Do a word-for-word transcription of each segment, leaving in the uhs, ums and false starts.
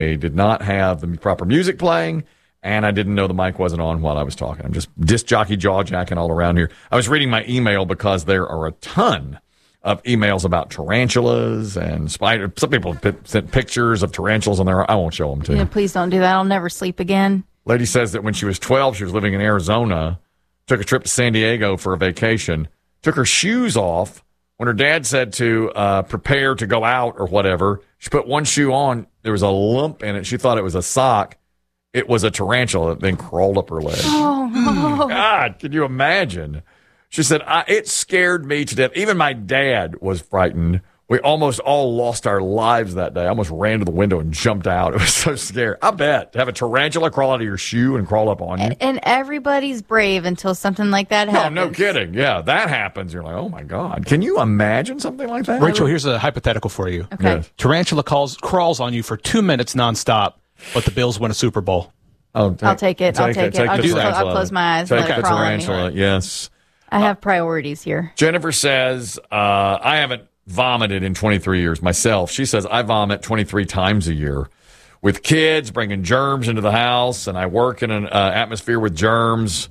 I did not have the proper music playing, and I didn't know the mic wasn't on while I was talking. I'm just disc jockey, jaw jacking all around here. I was reading my email because there are a ton of emails about tarantulas and spider. Some people p- sent pictures of tarantulas on there. I won't show them to you. Yeah, please don't do that. I'll never sleep again. Lady says that when she was twelve, she was living in Arizona, took a trip to San Diego for a vacation, took her shoes off. When her dad said to uh, prepare to go out or whatever, she put one shoe on. There was a lump in it. She thought it was a sock. It was a tarantula that then crawled up her leg. Oh, no. God, can you imagine? She said, I, it scared me to death. Even my dad was frightened. We almost all lost our lives that day. I almost ran to the window and jumped out. It was so scary. I bet. To have a tarantula crawl out of your shoe and crawl up on you. And, and everybody's brave until something like that happens. No, no kidding. Yeah, that happens. You're like, oh, my God. Can you imagine something like that? Rachel, here's a hypothetical for you. Okay. Yes. Tarantula calls, crawls on you for two minutes nonstop, but the Bills win a Super Bowl. Oh, take, I'll take it. I'll take it. I'll, the just, tarantula. I'll close my eyes Take and let the it crawl on me. tarantula, yes. I have priorities here. Jennifer says, uh, I haven't vomited in twenty-three years myself. She says, I vomit twenty-three times a year with kids, bringing germs into the house, and I work in an uh, atmosphere with germs.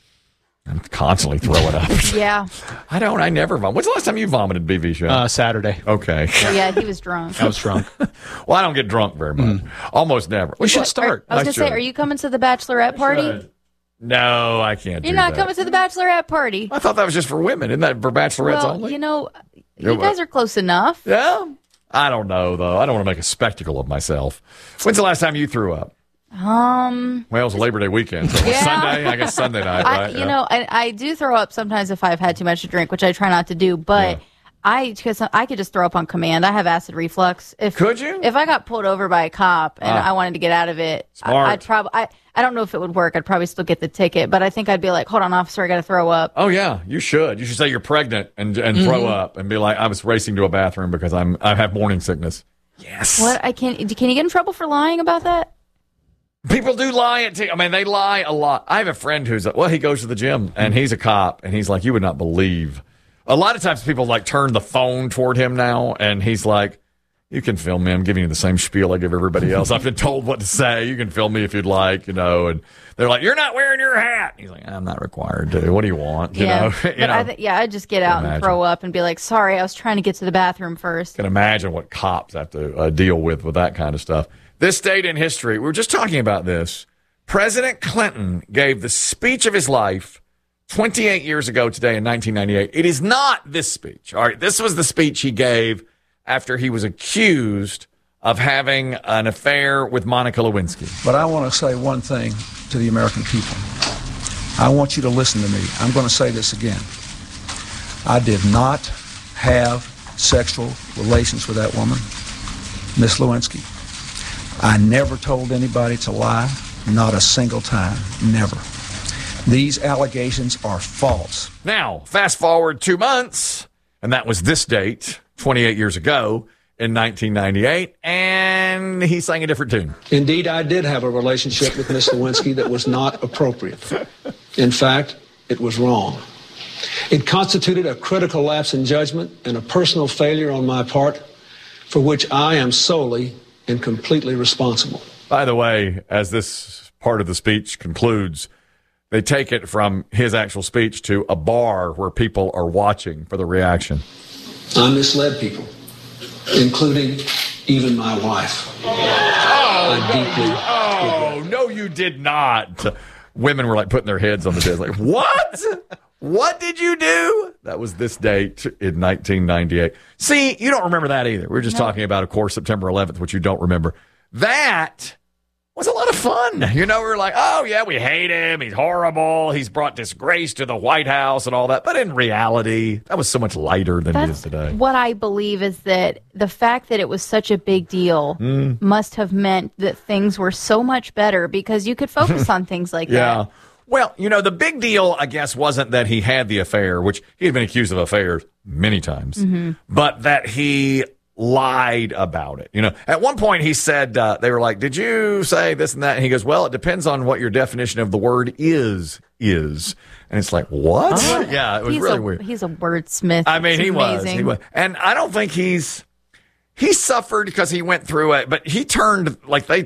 I'm constantly throwing up. Yeah. I don't. I never vomit. When's the last time you vomited, B V Show? Uh, Saturday. Okay. Oh, yeah, he was drunk. I was drunk. Well, I don't get drunk very much. Mm. Almost never. We should start. I was I going to say, should. are you coming to the bachelorette party? Should. No, I can't You're do not that. coming to the bachelorette party. I thought that was just for women. Isn't that for bachelorettes Well, only? you know, Yeah, you guys are close enough. Yeah? I don't know, though. I don't want to make a spectacle of myself. When's the last time you threw up? Um, Well, it was Labor Day weekend. So it was Yeah. Sunday? I guess Sunday night, I, right? you Yeah. know, I, I do throw up sometimes if I've had too much to drink, which I try not to do. But Yeah. I, because I could just throw up on command. I have acid reflux. If Could you? If I got pulled over by a cop and Ah. I wanted to get out of it, I, Smart. I'd probably. I, I don't know if it would work. I'd probably still get the ticket, but I think I'd be like, "Hold on, officer, I got to throw up." Oh, yeah. You should. You should say you're pregnant and and throw Mm-hmm. up and be like, I was racing to a bathroom because I'm I have morning sickness. Yes. What I can can you get in trouble for lying about that? People do lie at t- I mean, they lie a lot. I have a friend who's, a, well, he goes to the gym, and he's a cop, and he's like, you would not believe. A lot of times people, like, turn the phone toward him now, and he's like, you can film me. I'm giving you the same spiel I give everybody else. I've been told what to say. You can film me if you'd like, you know. And they're like, you're not wearing your hat. He's like, I'm not required to. What do you want? You yeah, know? you but know? I th- yeah, I'd just get out Imagine. and throw up and be like, "Sorry, I was trying to get to the bathroom first." Can imagine what cops have to uh, deal with with that kind of stuff. This date in history, we were just talking about this. President Clinton gave the speech of his life twenty-eight years ago today in nineteen ninety-eight. It is not this speech. All right, this was the speech he gave after he was accused of having an affair with Monica Lewinsky. But I want to say one thing to the American people. I want you to listen to me. I'm going to say this again. I did not have sexual relations with that woman, Miss Lewinsky. I never told anybody to lie, not a single time, never. These allegations are false. Now, fast forward two months, and that was this date, twenty-eight years ago, in nineteen ninety-eight, and he sang a different tune. Indeed, I did have a relationship with Miss Lewinsky that was not appropriate. In fact, it was wrong. It constituted a critical lapse in judgment and a personal failure on my part for which I am solely and completely responsible. By the way, as this part of the speech concludes, they take it from his actual speech to a bar where people are watching for the reaction. I misled people, including even my wife. Oh, I deeply oh no, you did not. Women were like putting their heads on the desk, like, what? What did you do? That was this date in nineteen ninety-eight. See, you don't remember that either. We were just No. talking about, of course, September eleventh, which you don't remember. That was a lot of fun. You know, we were like, oh, yeah, we hate him. He's horrible. He's brought disgrace to the White House and all that. But in reality, that was so much lighter than it is That's today. what I believe is that the fact that it was such a big deal Mm. must have meant that things were so much better because you could focus on things like Yeah. that. Well, you know, the big deal, I guess, wasn't that he had the affair, which he had been accused of affairs many times, Mm-hmm. but that he lied about it. You know, at one point he said, uh, they were like, did you say this and that? And he goes, well, it depends on what your definition of the word is, is. And it's like, what? Oh. Yeah, it was he's really a, weird. He's a wordsmith. I mean, It's he was, amazing. he was. And I don't think he's, he suffered because he went through it, but he turned like they